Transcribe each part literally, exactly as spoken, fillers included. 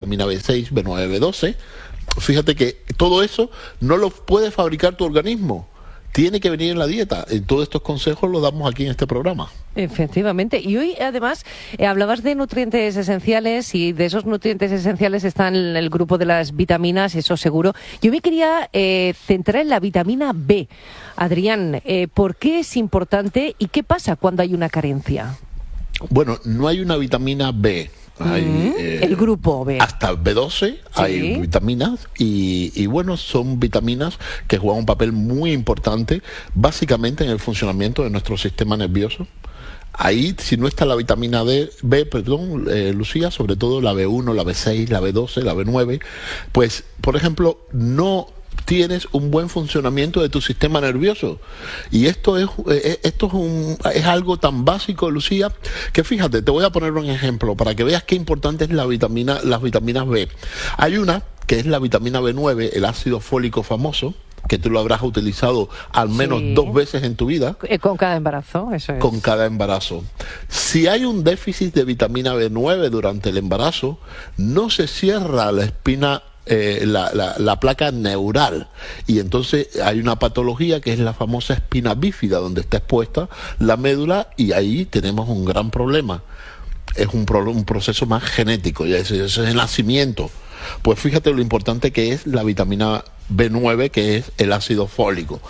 vitamina B seis, B nueve, B doce. Fíjate que todo eso no lo puede fabricar tu organismo. Tiene que venir en la dieta. En todos estos consejos los damos aquí en este programa. Efectivamente. Y hoy, además, eh, hablabas de nutrientes esenciales y de esos nutrientes esenciales están en el grupo de las vitaminas, eso seguro. Yo me quería eh, centrar en la vitamina B. Adrián, eh, ¿por qué es importante y qué pasa cuando hay una carencia? Bueno, no hay una vitamina B. Hay, mm, eh, el grupo B. Hasta B doce sí. Hay vitaminas y, y bueno, son vitaminas que juegan un papel muy importante básicamente en el funcionamiento de nuestro sistema nervioso. Ahí, si no está la vitamina D, B, perdón, eh, Lucía, sobre todo la B uno, la B seis, la B doce, la B nueve, pues, por ejemplo, no tienes un buen funcionamiento de tu sistema nervioso. Y esto es esto es, un, es algo tan básico, Lucía, que fíjate, te voy a poner un ejemplo para que veas qué importante es la vitamina, las vitaminas B. Hay una que es la vitamina B nueve, el ácido fólico famoso, que tú lo habrás utilizado al menos sí. dos veces en tu vida. Con cada embarazo, eso es. Con cada embarazo. Si hay un déficit de vitamina B nueve durante el embarazo, no se cierra la espina Eh, la, la, la placa neural y entonces hay una patología que es la famosa espina bífida donde está expuesta la médula y ahí tenemos un gran problema. Es un, pro, un proceso más genético, ya ese, ese es el nacimiento. Pues fíjate lo importante que es la vitamina B nueve, que es el ácido fólico.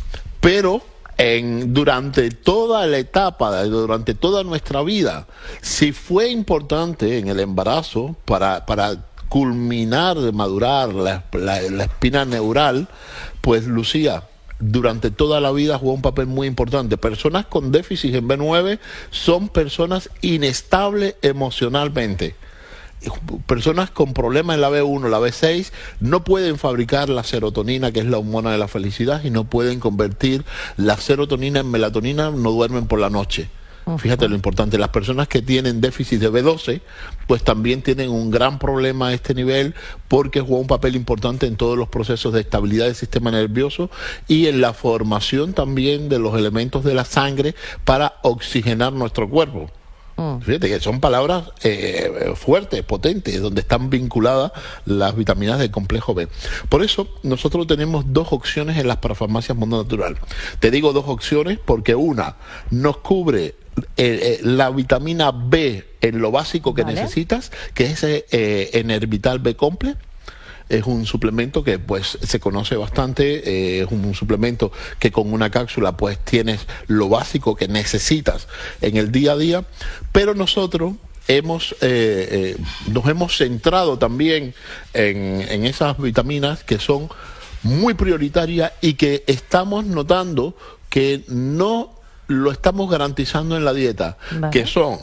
Pero En, durante toda la etapa, durante toda nuestra vida, si fue importante en el embarazo para, para culminar, de madurar la, la, la espina neural, pues Lucía, durante toda la vida jugó un papel muy importante. Personas con déficit en B nueve son personas inestables emocionalmente. Personas con problemas en la B uno, la B seis, no pueden fabricar la serotonina, que es la hormona de la felicidad, y no pueden convertir la serotonina en melatonina, no duermen por la noche. Fíjate lo importante, las personas que tienen déficit de B doce, pues también tienen un gran problema a este nivel porque juega un papel importante en todos los procesos de estabilidad del sistema nervioso y en la formación también de los elementos de la sangre para oxigenar nuestro cuerpo. Mm. Fíjate que son palabras eh, fuertes, potentes, donde están vinculadas las vitaminas del complejo B. Por eso nosotros tenemos dos opciones en las parafarmacias Mundo Natural. Te digo dos opciones porque una nos cubre Eh, eh, la vitamina B en lo básico que ¿Vale? necesitas, que es ese eh, Enervital B Complex. Es un suplemento que pues se conoce bastante, eh, es un, un suplemento que con una cápsula pues tienes lo básico que necesitas en el día a día, pero nosotros hemos eh, eh, nos hemos centrado también en, en esas vitaminas que son muy prioritarias y que estamos notando que no lo estamos garantizando en la dieta, vale. que son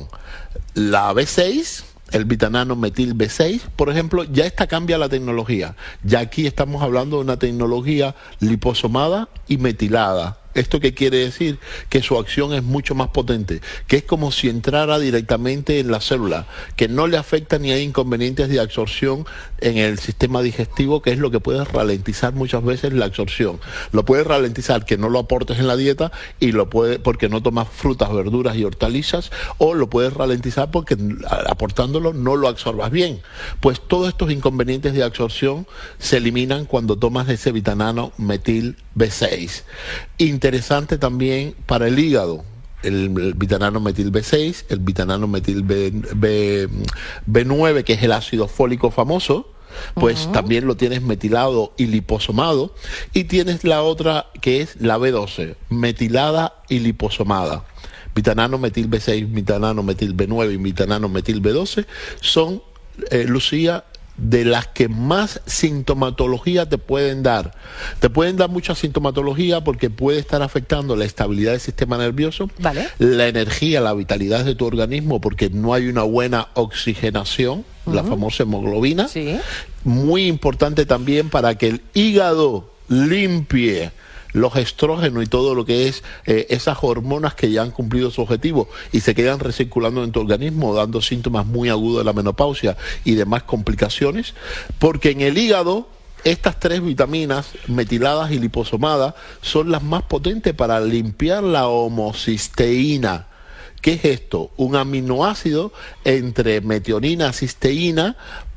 la B seis, el vitanano metil B seis, por ejemplo, ya esta cambia la tecnología. Ya aquí estamos hablando de una tecnología liposomada y metilada. ¿Esto qué quiere decir? Que su acción es mucho más potente, que es como si entrara directamente en la célula, que no le afecta ni hay inconvenientes de absorción en el sistema digestivo, que es lo que puede ralentizar muchas veces la absorción. Lo puede ralentizar que no lo aportes en la dieta y lo puede porque no tomas frutas, verduras y hortalizas, o lo puedes ralentizar porque aportándolo no lo absorbas bien. Pues todos estos inconvenientes de absorción se eliminan cuando tomas ese vitanano metil B seis. Interesante también para el hígado, el, el vitanano metil B seis, el vitanano metil B, B, B nueve, que es el ácido fólico famoso, pues uh-huh. también lo tienes metilado y liposomado, y tienes la otra que es la B doce, metilada y liposomada. Vitanano metil B seis, vitanano metil B nueve y vitanano metil B doce son, eh, Lucía, de las que más sintomatología te pueden dar. Te pueden dar mucha sintomatología porque puede estar afectando la estabilidad del sistema nervioso, ¿vale? La energía, la vitalidad de tu organismo porque no hay una buena oxigenación, uh-huh. la famosa hemoglobina. Sí. Muy importante también para que el hígado limpie los estrógenos y todo lo que es eh, esas hormonas que ya han cumplido su objetivo y se quedan recirculando en tu organismo, dando síntomas muy agudos de la menopausia y demás complicaciones, porque en el hígado estas tres vitaminas, metiladas y liposomadas, son las más potentes para limpiar la homocisteína. ¿Qué es esto? Un aminoácido entre metionina y cisteína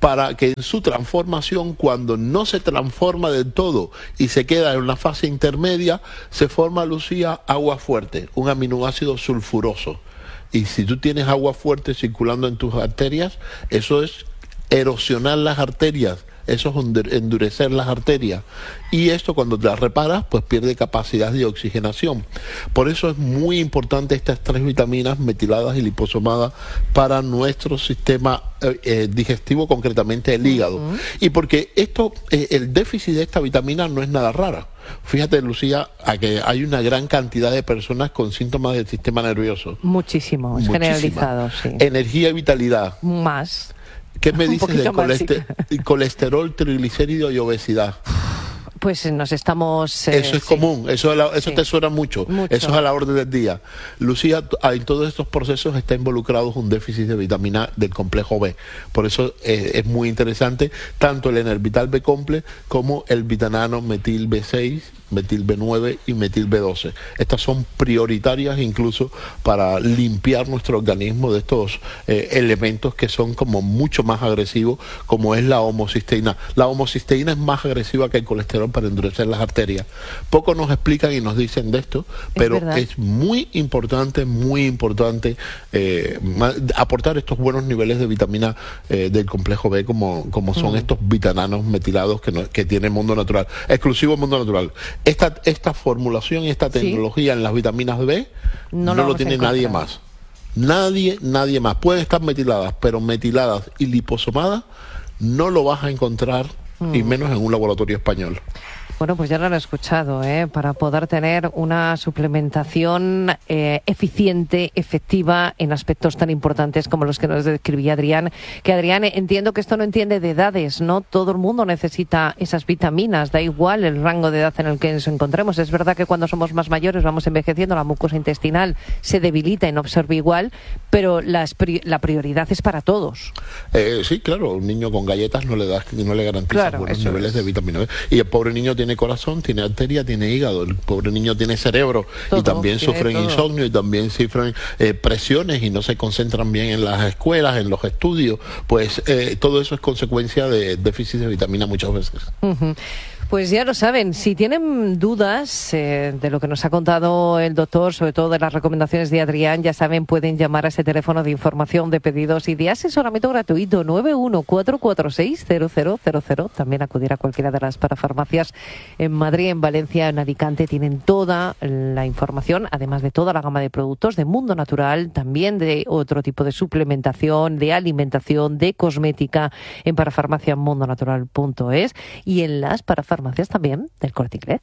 para que en su transformación, cuando no se transforma del todo y se queda en una fase intermedia, se forma, Lucía, agua fuerte, un aminoácido sulfuroso. Y si tú tienes agua fuerte circulando en tus arterias, eso es erosionar las arterias, eso es endurecer las arterias, y esto cuando las reparas pues pierde capacidad de oxigenación. Por eso es muy importante estas tres vitaminas metiladas y liposomadas para nuestro sistema eh, eh, digestivo, concretamente el hígado. Uh-huh. Y porque esto, eh, el déficit de esta vitamina no es nada rara. Fíjate, Lucía, a que hay una gran cantidad de personas con síntomas del sistema nervioso. Muchísimo, es generalizado, sí. Energía y vitalidad. Más. ¿Qué me dices del colester sí. colesterol, triglicérido y obesidad? Pues nos estamos... Eh, eso es sí. común, eso, es la, eso sí. te suena mucho. mucho, eso es a la orden del día. Lucía, en todos estos procesos está involucrado un déficit de vitamina del complejo B. Por eso eh, es muy interesante tanto el Enervital B Complex como el Vitanano Metil B seis, metil B nueve y metil B doce. Estas son prioritarias incluso para limpiar nuestro organismo de estos eh, elementos que son como mucho más agresivos, como es la homocisteína. La homocisteína es más agresiva que el colesterol para endurecer las arterias. Poco nos explican y nos dicen de esto, pero es, es muy importante, muy importante eh, aportar estos buenos niveles de vitamina eh, del complejo B, como, como son mm. estos vitananos metilados que, no, que tiene Mundo Natural, exclusivo Mundo Natural. Esta, esta formulación y esta tecnología ¿sí? en las vitaminas B no, no lo, lo tiene nadie más. Nadie, nadie más. Pueden estar metiladas, pero metiladas y liposomadas no lo vas a encontrar, mm. y menos en un laboratorio español. Bueno, pues ya lo han escuchado, ¿eh? Para poder tener una suplementación eh, eficiente, efectiva, en aspectos tan importantes como los que nos describía Adrián. Que Adrián, entiendo que esto no entiende de edades, ¿no? Todo el mundo necesita esas vitaminas, da igual el rango de edad en el que nos encontremos. Es verdad que cuando somos más mayores vamos envejeciendo, la mucosa intestinal se debilita y no absorbe igual, pero las pri- la prioridad es para todos. Eh, sí, claro, un niño con galletas no le das, no le garantiza claro, buenos niveles es. de vitamina B. Y el pobre niño tiene tiene corazón, tiene arteria, tiene hígado, el pobre niño tiene cerebro todo, y también sufren todo. insomnio y también sufren eh, presiones y no se concentran bien en las escuelas, en los estudios, pues eh, todo eso es consecuencia de déficit de vitamina muchas veces. Uh-huh. Pues ya lo saben, si tienen dudas eh, de lo que nos ha contado el doctor, sobre todo de las recomendaciones de Adrián, ya saben, pueden llamar a ese teléfono de información, de pedidos y de asesoramiento gratuito nueve uno cuatro cuatro seis cero cero cero cero. También acudir a cualquiera de las parafarmacias en Madrid, en Valencia, en Alicante. Tienen toda la información, además de toda la gama de productos de Mundo Natural, también de otro tipo de suplementación, de alimentación, de cosmética en parafarmacia mundo natural punto es y en las parafarmacias farmacias también del Corte Inglés.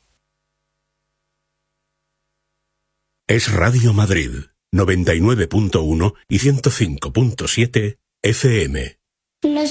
Es Radio Madrid, noventa y nueve punto uno y ciento cinco punto siete F M.